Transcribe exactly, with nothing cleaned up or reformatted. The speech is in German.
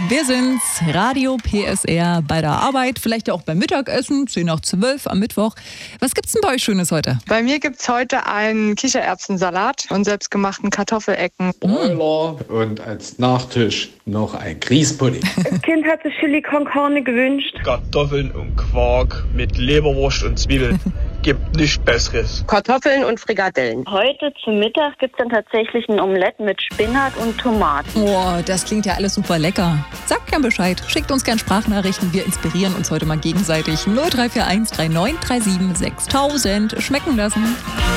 Wir sind's, Radio P S R, bei der Arbeit, vielleicht auch beim Mittagessen, zehn nach zwölf am Mittwoch. Was gibt's denn bei euch Schönes heute? Bei mir gibt's heute einen Kichererbsensalat und selbstgemachten Kartoffelecken. Broiler und als Nachtisch noch ein Grießpudding. Das Kind hat sich Chili con Carne gewünscht. Kartoffeln und Quark mit Leberwurst und Zwiebeln. Gibt nichts Besseres. Kartoffeln und Frikadellen. Heute zum Mittag gibt es dann tatsächlich ein Omelett mit Spinat und Tomaten. Boah, das klingt ja alles super lecker. Sagt gern Bescheid, schickt uns gern Sprachnachrichten, wir inspirieren uns heute mal gegenseitig. null drei vier eins drei neun drei sieben sechstausend. Schmecken lassen.